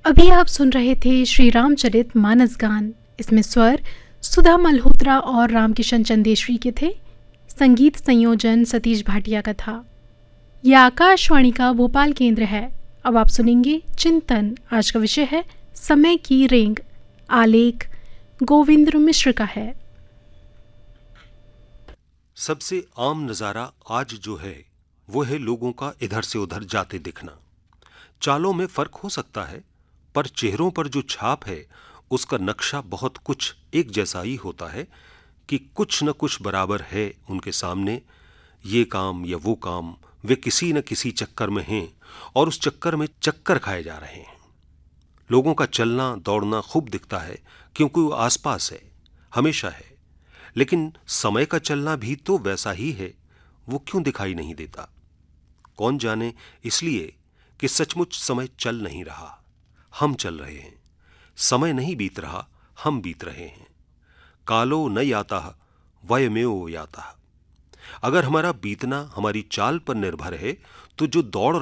अभी आप सुन रहे थे श्री रामचरित मानस गान। इसमें स्वर सुधा मल्होत्रा और रामकिशन चंदेश्वरी के थे। संगीत संयोजन सतीश भाटिया का था। यह आकाशवाणी का भोपाल केंद्र है। अब आप सुनेंगे चिंतन। आज का विषय है समय की रेंग। आलेख गोविंद्र मिश्र का है। सबसे आम नजारा आज जो है वो है लोगों का इधर से उधर जाते दिखना। चालों में फर्क हो सकता है, पर चेहरों पर जो छाप है उसका नक्शा बहुत कुछ एक जैसा ही होता है कि कुछ न कुछ बराबर है उनके सामने। ये काम या वो काम वे किसी न किसी चक्कर में हैं और उस चक्कर में चक्कर खाए जा रहे हैं। लोगों का चलना दौड़ना खूब दिखता है क्योंकि वो आसपास है, हमेशा है। लेकिन समय का चलना भी तो वैसा ही है, वो क्यों दिखाई नहीं देता? कौन जाने इसलिए कि सचमुच समय चल नहीं रहा, हम चल रहे हैं। समय नहीं बीत रहा, हम बीत रहे हैं। कालो न याता वयमेव याता। अगर हमारा बीतना हमारी चाल पर निर्भर है तो जो दौड़